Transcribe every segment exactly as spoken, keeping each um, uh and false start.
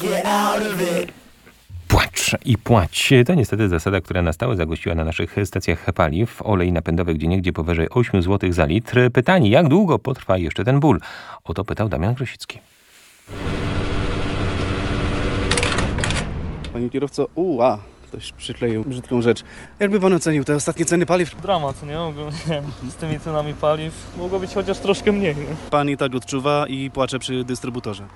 Płacz i płać. To niestety zasada, która na stałe zagościła na naszych stacjach paliw. Olej napędowy gdzieniegdzie powyżej osiem złotych za litr. Pytanie, jak długo potrwa jeszcze ten ból? O to pytał Damian Grosicki. Panie kierowco, uła, ktoś przykleił brzydką rzecz. Jakby pan ocenił te ostatnie ceny paliw? Dramat, nie? Ogólnie z tymi cenami paliw mogło być chociaż troszkę mniej. Nie? Pan i tak odczuwa i płacze przy dystrybutorze.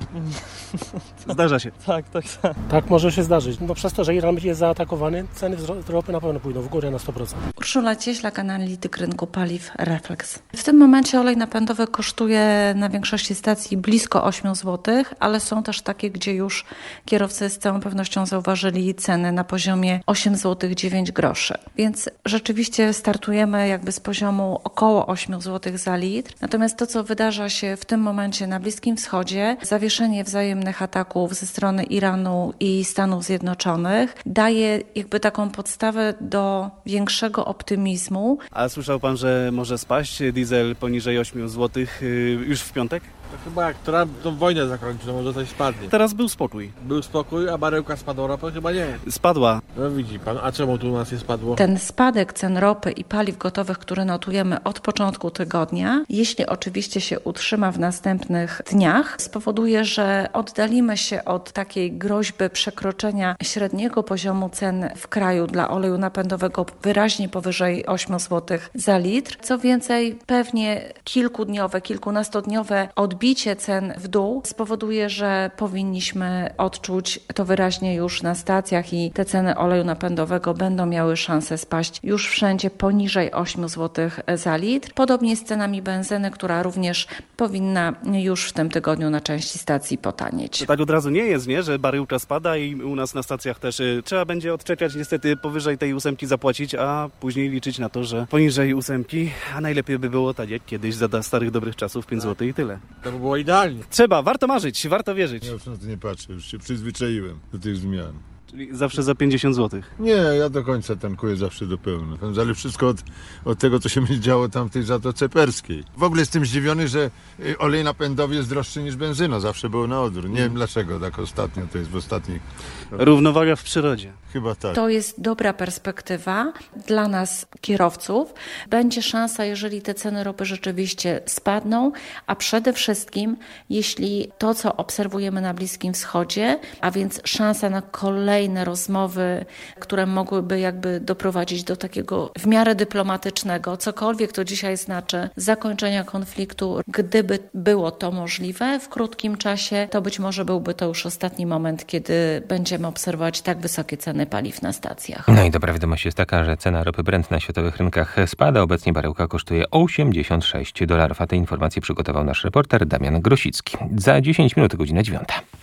Zdarza się. Tak, tak, tak. Tak może się zdarzyć. No przez to, że Iran jest zaatakowany, ceny ropy na pewno pójdą w górę na sto procent. Urszula Cieślak, analityk rynku paliw Reflex. W tym momencie olej napędowy kosztuje na większości stacji blisko osiem złotych, ale są też takie, gdzie już kierowcy z całą pewnością zauważyli ceny na poziomie osiem złotych dziewięć groszy. Więc rzeczywiście startujemy jakby z poziomu około osiem złotych za litr. Natomiast to, co wydarza się w tym momencie na Bliskim Wschodzie, zawieszenie wzajemnych ataków ze strony Iranu i Stanów Zjednoczonych, daje jakby taką podstawę do większego optymizmu. A słyszał pan, że może spaść diesel poniżej osiem złotych już w piątek? To chyba jak Trump tą wojnę zakończy, to może coś spadnie. Teraz był spokój. Był spokój, a baryłka spadła ropy? Chyba nie. Spadła. No widzi pan, a czemu tu u nas nie spadło? Ten spadek cen ropy i paliw gotowych, który notujemy od początku tygodnia, jeśli oczywiście się utrzyma w następnych dniach, spowoduje, że oddalimy się od takiej groźby przekroczenia średniego poziomu cen w kraju dla oleju napędowego wyraźnie powyżej osiem złotych za litr. Co więcej, pewnie kilkudniowe, kilkunastodniowe odbicie cen w dół spowoduje, że powinniśmy odczuć to wyraźnie już na stacjach i te ceny oleju napędowego będą miały szansę spaść już wszędzie poniżej osiem złotych za litr. Podobnie z cenami benzyny, która również powinna już w tym tygodniu na części stacji potanieć. To tak od razu nie jest, nie? Że baryłka spada i u nas na stacjach też y, trzeba będzie odczekać niestety powyżej tej ósemki zapłacić, a później liczyć na to, że poniżej ósemki, a najlepiej by było tak jak kiedyś za starych dobrych czasów pięć złotych i tyle. To by było idealnie. Trzeba, warto marzyć, warto wierzyć. Ja już na to nie patrzę, już się przyzwyczaiłem do tych zmian. Czyli zawsze za pięćdziesiąt złotych. Nie, ja do końca tankuję zawsze do pełna. Tam zależy wszystko od, od tego, co się będzie działo tam w tej Zatoce Perskiej. W ogóle jestem zdziwiony, że olej napędowy jest droższy niż benzyna. Zawsze było na odwrót. Nie wiem dlaczego tak ostatnio, to jest w ostatnich... Równowaga w przyrodzie. Chyba tak. To jest dobra perspektywa dla nas kierowców. Będzie szansa, jeżeli te ceny ropy rzeczywiście spadną, a przede wszystkim, jeśli to, co obserwujemy na Bliskim Wschodzie, a więc szansa na kolejne rozmowy, które mogłyby jakby doprowadzić do takiego w miarę dyplomatycznego, cokolwiek to dzisiaj znaczy, zakończenia konfliktu, gdyby było to możliwe w krótkim czasie, to być może byłby to już ostatni moment, kiedy będziemy obserwować tak wysokie ceny paliw na stacjach. No i dobra wiadomość jest taka, że cena ropy Brent na światowych rynkach spada. Obecnie baryłka kosztuje osiemdziesiąt sześć dolarów, a te informacje przygotował nasz reporter Damian Grosicki. Za dziesięć minut godzina dziewiąta.